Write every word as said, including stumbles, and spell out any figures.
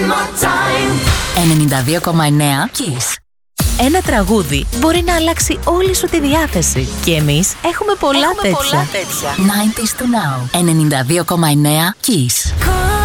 ενενήντα δύο κόμμα εννέα Kiss. Ένα τραγούδι μπορεί να αλλάξει όλη σου τη διάθεση. Και εμείς έχουμε πολλά, έχουμε τέτοια. πολλά τέτοια. ενενήντα δύο κόμμα εννέα Kiss.